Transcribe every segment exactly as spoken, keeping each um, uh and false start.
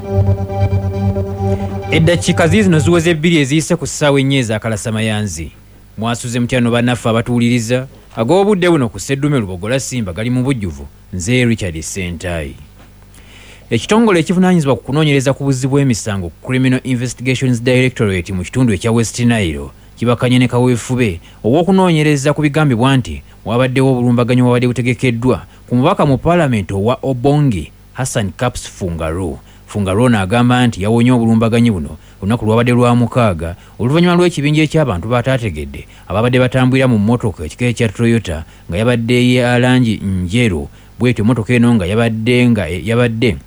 Eddakiika zino ziweze ebbiri eziyise ku ssaawa ennya ez'akalasamayanzi. Mwasuze mutyano bannaffe abatuwuliriza ag'obudde buno ku Sseddume Lubogola Simba gali mu bujjuvu. Nze Richard Sentayi. Ekitongole ekivunaanyizibwa ku kunoonyereza ku buzzi bw'emisango Criminal Investigations Directorate mu kitundu ekya West Nile kibakanye ne kaweefube obw'okunoonyereza ku bigambibwa nti wabaddewo obulumbaganyi wabadde butegekeddwa ku mubaka mu Paalamenti owa Obongi Hassan Caps Fungaro. Fungaro n'agamba nti yawonye obulumbaganyi buno olunaku lwabadde lwa mukaaga oluvannyuma lw'ekibinja eky'abantu bataategedde ababadde batambulira mu mmotoka ekika ekya Toyota nga yabadde ya langi njeru. Bw'etyo emmotoka eno nga yabadde nga yabadde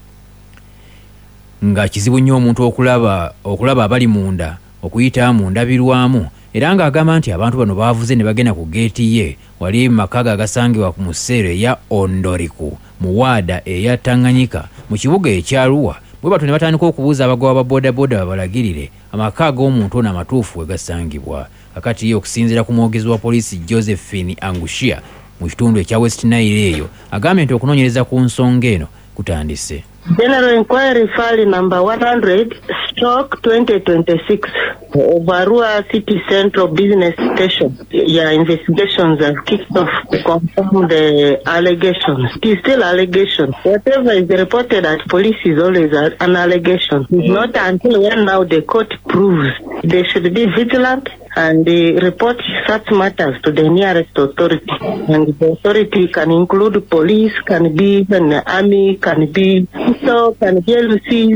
nga kizibu nnyo omuntu okulaba okulaba abali munda okuyita mu ndabirwamu, era ng'agamba nti abantu bano baavuze ne bagenda ku geeti ye wali makaga agasangibwa ku museero eya Ondoriku mu waada eya Tanganyika mu kibuga ekya Arua. Bwe batyo ne batandika okubuuza abagoba ba bodaboda babalagirire amaka g'omuntu ono amatuufu we gasangibwa. Kakati ye okusinziira ku mwogezi wa poliisi Josephine Angushia mu kitundu ekya West Nile eyo agambye nti okunoonyereza ku nsonga eno kutandise. General Inquiry File number one hundred stroke twenty twenty-six of Arua City Central Business Station. Yeah, investigations have kicked off to confirm the allegations. It is still allegation. Whatever is reported at police is always a, an allegation. It's not until when now the court proves. They should be vigilant and they report such matters to the nearest authority. And the authority can include police, can be an army, can be so can be L C.